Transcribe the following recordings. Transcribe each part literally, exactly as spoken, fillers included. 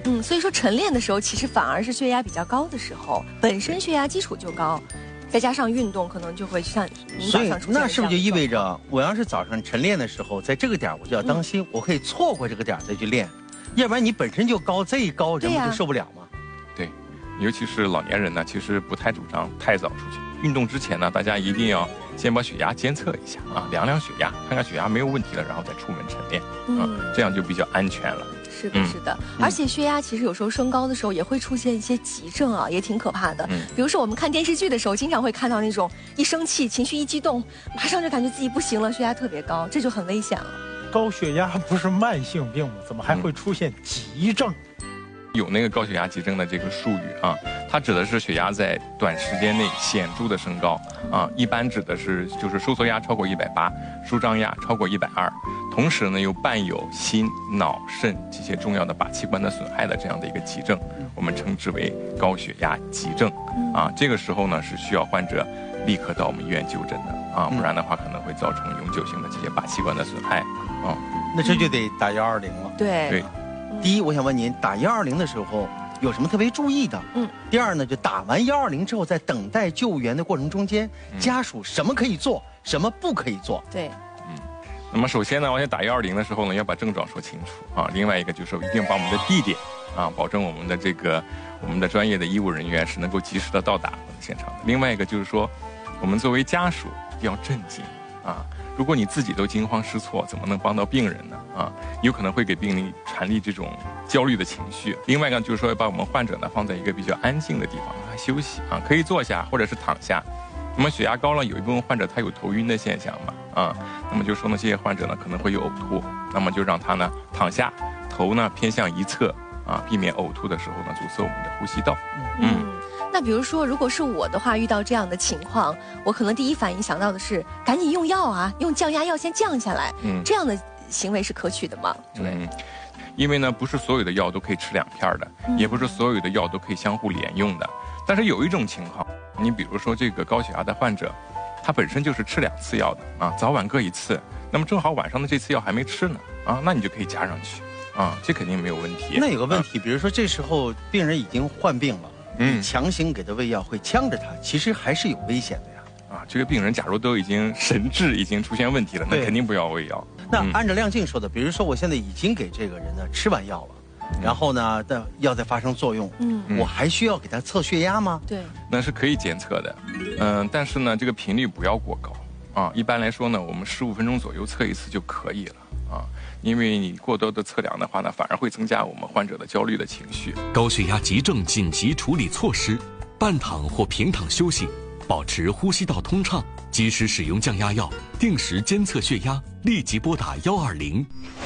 嗯，所以说晨练的时候，其实反而是血压比较高的时候，本身血压基础就高，再加上运动，可能就会像您早上出现的这样的状况。所以那是不是就意味着，我要是早上晨练的时候，在这个点我就要当心，嗯、我可以错过这个点再去练，要不然你本身就高，这一高人不就受不了吗？ 对，尤其是老年人呢，其实不太主张太早出去。运动之前呢，大家一定要先把血压监测一下啊，量量血压，看看血压没有问题了，然后再出门晨练，嗯、啊，这样就比较安全了。 是的，是的，嗯、而且血压其实有时候升高的时候也会出现一些急症啊，也挺可怕的。嗯，比如说我们看电视剧的时候，经常会看到那种一生气、情绪一激动，马上就感觉自己不行了，血压特别高，这就很危险了。 高血压不是慢性病吗？怎么还会出现急症？嗯有那个高血压急症的这个术语啊，它指的是血压在短时间内显著的升高啊，一般指的是就是收缩压超过一百八，舒张压超过一百二，同时呢又伴有心、脑、肾这些重要的靶器官的损害的这样的一个急症，我们称之为高血压急症啊。这个时候呢是需要患者立刻到我们医院就诊的啊，不然的话可能会造成永久性的这些靶器官的损害啊。 那这就得打幺二零了。 对对。 第一，我想问您，打幺二零的时候有什么特别注意的？嗯。第二呢，就打完幺二零之后，在等待救援的过程中间，家属什么可以做，什么不可以做？ 对。 嗯。那么首先呢，我想打幺二零的时候呢，要把症状说清楚啊。另外一个就是一定把我们的地点啊，保证我们的这个我们的专业的医务人员是能够及时的到达我们现场的。另外一个就是说，我们作为家属一定要镇静啊。如果你自己都惊慌失措，怎么能帮到病人呢？啊，有可能会给病人传递这种焦虑的情绪。另外一个就是说，要把我们患者呢放在一个比较安静的地方，让他休息啊，可以坐下或者是躺下。那么血压高了，有一部分患者他有头晕的现象嘛，啊，那么就说呢，这些患者呢可能会有呕吐，那么就让他呢躺下，头呢偏向一侧啊，避免呕吐的时候呢阻塞我们的呼吸道。 嗯。嗯那比如说，如果是我的话，遇到这样的情况，我可能第一反应想到的是，赶紧用药啊，用降压药先降下来。嗯，这样的行为是可取的吗？ 对，嗯、因为呢，不是所有的药都可以吃两片的，嗯、也不是所有的药都可以相互连用的。但是有一种情况，你比如说这个高血压的患者，他本身就是吃两次药的啊，早晚各一次，那么正好晚上的这次药还没吃呢啊，那你就可以加上去啊，这肯定没有问题。 那有个问题，啊、比如说这时候病人已经患病了。 嗯， 强行给他喂药会呛着他，其实还是有危险的呀。 啊，这个病人假如都已经神志已经出现问题了，那肯定不要喂药。 那按照亮静说的，比如说我现在已经给这个人呢吃完药了，嗯、然后呢，的药在发生作用，嗯，我还需要给他测血压吗？ 对， 那是可以监测的，嗯、呃，但是呢，这个频率不要过高啊。一般来说呢，我们十五分钟左右测一次就可以了。啊，因为你过多的测量的话呢，反而会增加我们患者的焦虑的情绪。 高血压急症紧急处理措施：半躺或平躺休息，保持呼吸道通畅，及时使用降压药，定时监测血压，立即拨打幺二零。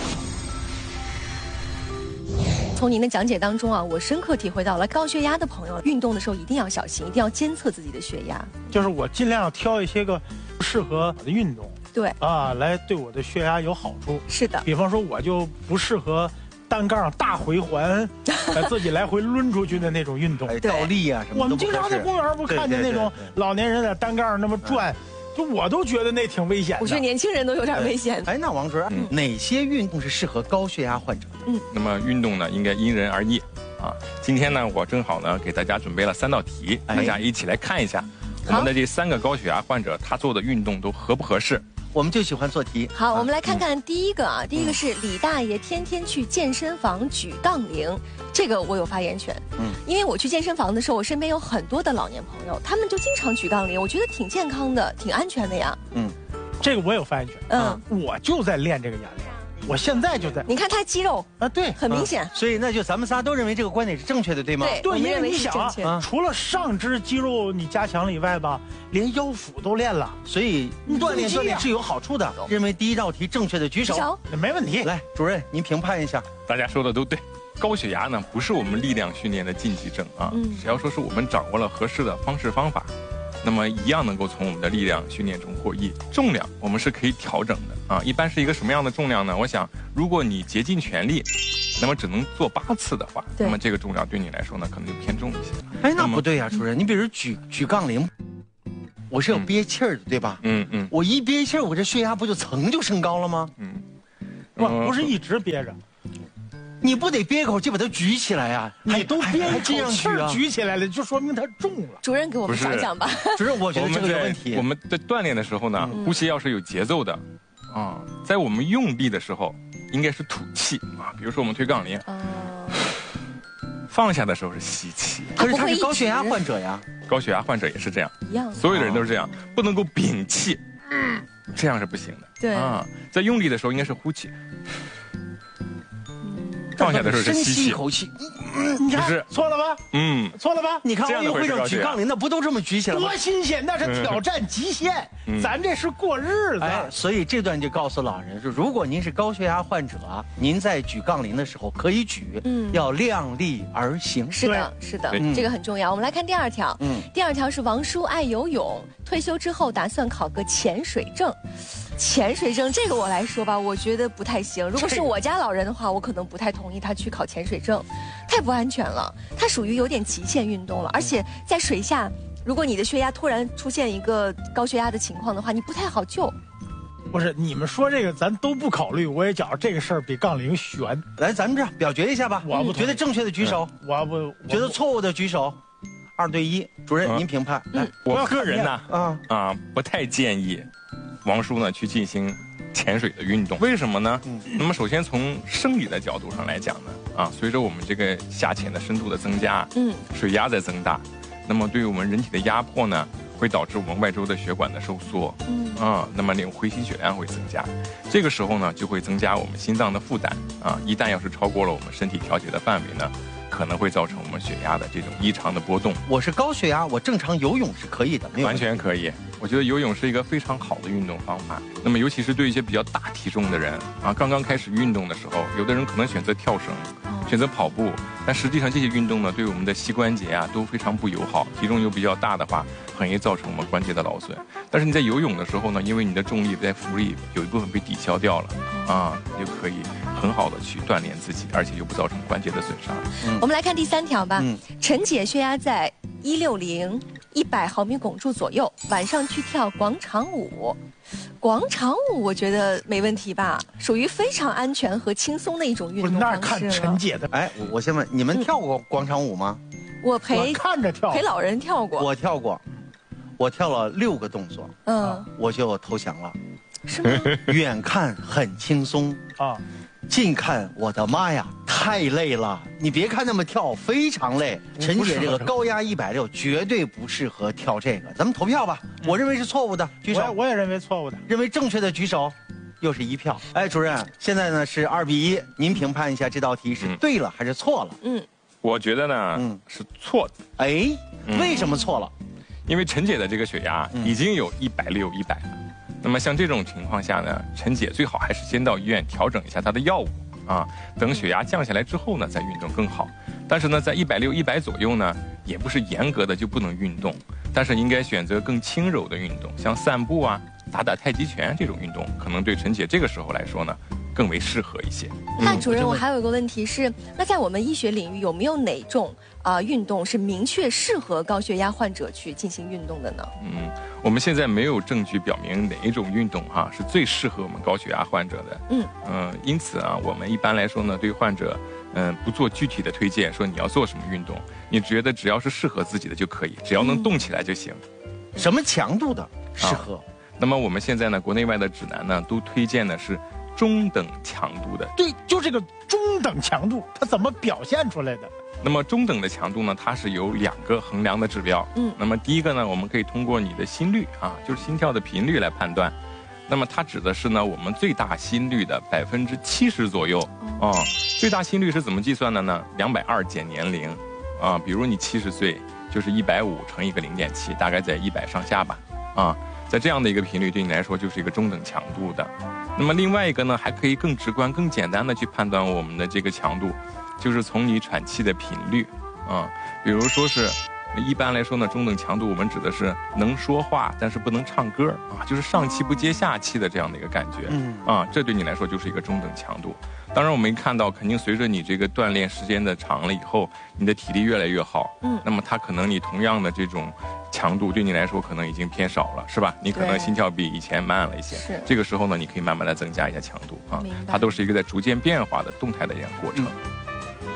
从您的讲解当中啊，我深刻体会到了高血压的朋友运动的时候一定要小心，一定要监测自己的血压。 就是我尽量挑一些个不适合的运动。 对啊，来对我的血压有好处。 是的， 比方说我就不适合单杠大回环，自己来回抡出去的那种运动， 倒立啊什么的。 我们经常在公园不看见那种老年人在单杠那么转，就我都觉得那挺危险的。 我觉得年轻人都有点危险。 哎，那王主任，嗯、哪些运动是适合高血压患者的？ 嗯，那么运动呢，应该因人而异啊。今天呢，我正好呢给大家准备了三道题，哎、大家一起来看一下我们的这三个高血压患者他做的运动都合不合适。 我们就喜欢做题。 好，啊、我们来看看第一个啊，嗯、第一个是李大爷天天去健身房举杠铃，这个我有发言权。嗯，因为我去健身房的时候，我身边有很多的老年朋友，他们就经常举杠铃，我觉得挺健康的，挺安全的呀。 嗯，这个我有发言权。嗯，我就在练这个哑铃。我现在就在。 你看他肌肉啊，对， 很明显、 嗯。所以那就咱们仨都认为这个观点是正确的，对吗？ 对， 对，因为你想啊， 除了上肢肌肉你加强了以外吧，连腰腹都练了， 所以锻炼锻炼是有好处的。认为第一道题正确的举手， 手没问题。 来，主任您评判一下。 大家说的都对。高血压呢，不是我们力量训练的禁忌症啊，嗯、只要说是我们掌握了合适的方式方法。那么一样能够从我们的力量训练中获益。重量我们是可以调整的啊，一般是一个什么样的重量呢？我想，如果你竭尽全力，那么只能做八次的话，那么这个重量对你来说呢，可能就偏重一些。 哎，那不对呀、啊，主任，你比如举举杠铃，我是要憋气儿的，对吧？嗯嗯，我一憋气儿，我这血压不就蹭就升高了吗？嗯， 不不是一直憋着。 你不得憋一口气把它举起来呀？ 你都憋一这样口气举啊？ 举起来了，就说明它重了。 主任给我们讲讲吧。 主任，我觉得这个有问题。 我们在锻炼的时候呢，呼吸要是有节奏的，啊，在我们用力的时候，应该是吐气啊。比如说我们推杠铃，放下的时候是吸气。 可是他是高血压患者呀。 高血压患者也是这样， 一样， 所有的人都是这样，不能够屏气，这样是不行的。 对啊，在用力的时候应该是呼气。放下的时候是吸气， 深吸一口气， 你看是错了吧？ 嗯， 错了吧？ 你看奥运会上举杠铃的不都这么举起来吗？ 多新鲜，那是挑战极限，咱这是过日子。 哎，所以这段就告诉老人，说如果您是高血压患者，您在举杠铃的时候可以举，嗯，要量力而行。 是的，是的，这个很重要。我们来看第二条，嗯，第二条是王叔爱游泳，退休之后打算考个潜水证。潜水证这个我来说吧，我觉得不太行。如果是我家老人的话，我可能不太同意他去考潜水证，太不安全了。它属于有点极限运动了，而且在水下，如果你的血压突然出现一个高血压的情况的话，你不太好救。 不是，你们说这个咱都不考虑，我也觉着这个事儿比杠铃悬。 来，咱们这样表决一下吧。 我不觉得正确的举手， 我不觉得错误的举手。二对一，主任您评判。来， 我个人呢， 啊啊，不太建议王叔呢去进行潜水的运动。为什么呢？那么首先从生理的角度上来讲呢，啊，随着我们这个下潜的深度的增加，嗯，水压在增大，那么对于我们人体的压迫呢，会导致我们外周的血管的收缩，嗯，啊，那么那种回心血量会增加，这个时候呢就会增加我们心脏的负担，啊，一旦要是超过了我们身体调节的范围呢，可能会造成我们血压的这种异常的波动。 我是高血压，我正常游泳是可以的，没有完全可以。我觉得游泳是一个非常好的运动方法。那么尤其是对一些比较大体重的人啊，刚刚开始运动的时候，有的人可能选择跳绳，选择跑步，但实际上这些运动呢，对我们的膝关节啊都非常不友好。体重又比较大的话，很容易造成我们关节的劳损。但是你在游泳的时候呢，因为你的重力在浮力有一部分被抵消掉了啊，你就可以很好的去锻炼自己，而且又不造成关节的损伤。 嗯、我们来看第三条吧。嗯、陈姐血压在一六零。一百毫米汞柱左右，晚上去跳广场舞。广场舞我觉得没问题吧，属于非常安全和轻松的一种运动方式。 那看陈姐的。 哎，我先问你们跳过广场舞吗？ 我陪我看着跳， 陪老人跳过。 我跳过，我跳了六个动作，嗯，我就投降了。 是吗？ 远看很轻松啊。近看，我的妈呀，太累了！你别看那么跳，非常累。陈姐这个高压一百六，绝对不适合跳这个。咱们投票吧，我认为是错误的，举手。 我也认为错误的。 认为正确的举手，又是一票。哎，主任，现在呢是二比一，您评判一下这道题是对了还是错了？ 嗯，我觉得呢，嗯，是错的。 哎，为什么错了？ 因为陈姐的这个血压已经有一百六、一百了。那么像这种情况下呢，陈姐最好还是先到医院调整一下她的药物啊，等血压降下来之后呢，再运动更好。但是呢，在一百六、一百左右呢，也不是严格的就不能运动，但是应该选择更轻柔的运动，像散步啊、打打太极拳这种运动，可能对陈姐这个时候来说呢，更为适合一些。 那主任，我还有一个问题是，那在我们医学领域有没有哪种啊、呃、运动是明确适合高血压患者去进行运动的呢？ 嗯，我们现在没有证据表明哪一种运动哈、啊、是最适合我们高血压患者的。嗯嗯、呃，因此啊，我们一般来说呢，对患者嗯、呃、不做具体的推荐，说你要做什么运动，你觉得只要是适合自己的就可以，只要能动起来就行。 嗯、什么强度的适合、啊？ 那么我们现在呢，国内外的指南呢，都推荐的是中等强度的。 对，就这个中等强度，它怎么表现出来的？ 那么中等的强度呢，它是有两个衡量的指标。嗯，那么第一个呢，我们可以通过你的心率啊，就是心跳的频率来判断。那么它指的是呢，我们最大心率的百分之七十左右。啊，最大心率是怎么计算的呢？两百二减年龄，啊，比如你七十岁，就是一百五乘一个零点七，大概在一百上下吧。啊，在这样的一个频率对你来说就是一个中等强度的。那么另外一个呢，还可以更直观、更简单的去判断我们的这个强度。就是从你喘气的频率，啊，比如说是，一般来说呢，中等强度我们指的是能说话但是不能唱歌啊，就是上气不接下气的这样的一个感觉，嗯，啊，这对你来说就是一个中等强度。当然我们看到，肯定随着你这个锻炼时间的长了以后，你的体力越来越好，嗯，那么它可能你同样的这种强度对你来说可能已经偏少了，是吧？你可能心跳比以前慢了一些，是。这个时候呢，你可以慢慢的增加一下强度啊，它都是一个在逐渐变化的动态的一个过程。嗯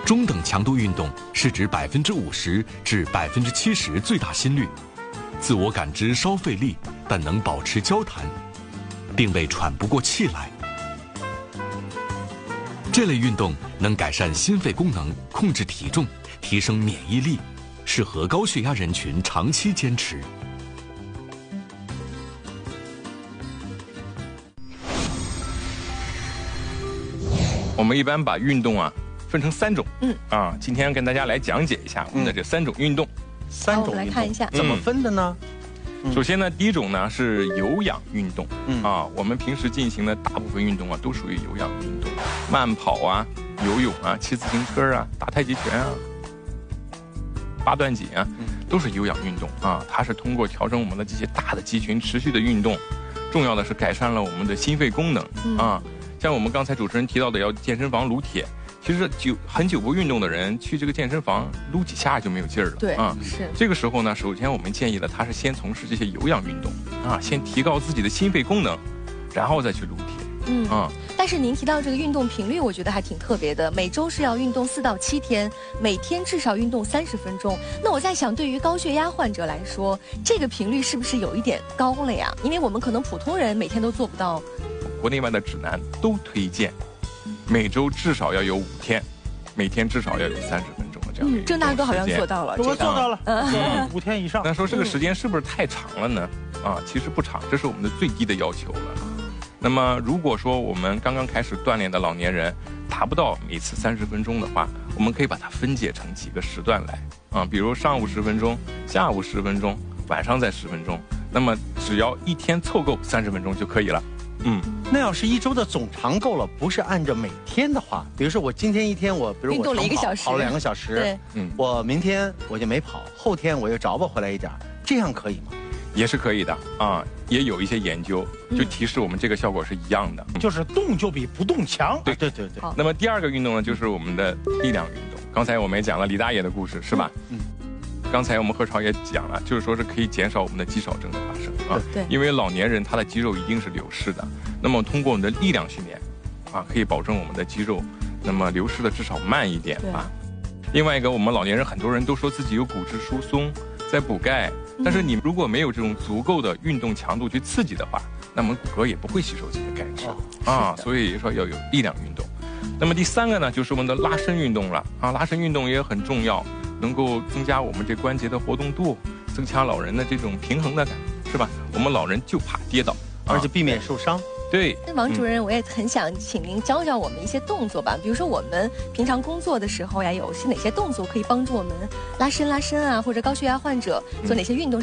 中等强度运动是指百分之五十至百分之七十最大心率，自我感知稍费力，但能保持交谈，并未喘不过气来。这类运动能改善心肺功能，控制体重，提升免疫力，适合高血压人群长期坚持。 我们一般把运动啊分成三种，嗯啊，今天跟大家来讲解一下我们的这三种运动。 三种运动， 来看一下怎么分的呢？ 首先呢，第一种呢是有氧运动，嗯啊，我们平时进行的大部分运动啊都属于有氧运动，慢跑啊、游泳啊、骑自行车啊、打太极拳啊、八段锦啊，都是有氧运动啊。它是通过调整我们的这些大的肌群持续的运动，重要的是改善了我们的心肺功能啊。像我们刚才主持人提到的要健身房撸铁，其实久很久不运动的人去这个健身房撸几下就没有劲儿了。 对啊， 是这个时候呢，首先我们建议的他是先从事这些有氧运动啊，先提高自己的心肺功能，然后再去撸铁。 嗯啊， 但是您提到这个运动频率，我觉得还挺特别的，每周是要运动四到七天，每天至少运动三十分钟。那我在想，对于高血压患者来说，这个频率是不是有一点高了呀？因为我们可能普通人每天都做不到。 国内外的指南都推荐每周至少要有五天，每天至少要有三十分钟的这样的。 嗯，郑大哥好像做到了， 我做到了，嗯，五天以上。 那说这个时间是不是太长了呢？啊，其实不长，这是我们的最低的要求了。那么如果说我们刚刚开始锻炼的老年人达不到每次三十分钟的话，我们可以把它分解成几个时段来啊，比如上午十分钟，下午十分钟，晚上再十分钟。那么只要一天凑够三十分钟就可以了。嗯， 那要是一周的总长够了，不是按照每天的话，比如说我今天一天我，比如我运动了一个小时， 跑了两个小时， 对， 嗯，我明天我就没跑，后天我又找补回来一点，这样可以吗？ 也是可以的啊，也有一些研究就提示我们这个效果是一样的， 嗯、就是动就比不动强。 对对对对。 那么第二个运动呢，就是我们的力量运动。刚才我们也讲了李大爷的故事，是吧？嗯。刚才我们何超也讲了，就是说是可以减少我们的肌少症的发生啊。 对。 因为老年人他的肌肉一定是流失的，那么通过我们的力量训练，啊，可以保证我们的肌肉那么流失的至少慢一点吧。另外一个，我们老年人很多人都说自己有骨质疏松，在补钙。但是你如果没有这种足够的运动强度去刺激的话，那么骨骼也不会吸收这些钙质、哦、啊，所以说要有力量运动。那么第三个呢，就是我们的拉伸运动了啊，拉伸运动也很重要，能够增加我们这关节的活动度，增强老人的这种平衡的感，是吧？我们老人就怕跌倒， 而且避免受伤。 对， 那王主任，我也很想请您教教我们一些动作吧，比如说我们平常工作的时候呀，有些哪些动作可以帮助我们拉伸拉伸啊，或者高血压患者做哪些运动